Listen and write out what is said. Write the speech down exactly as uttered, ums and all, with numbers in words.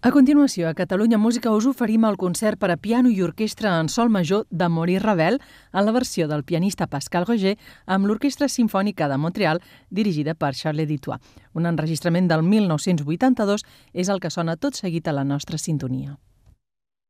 A continuació, a Catalunya Música us oferim el concert per a piano i orquestra en sol major de Maurice Ravel en la versió del pianista Pascal Roger amb l'Orquestra Simfònica de Montreal dirigida per Charles Ditoit. Un enregistrament del mil nou-cents vuitanta-dos és el que sona tot seguit a la nostra sintonia.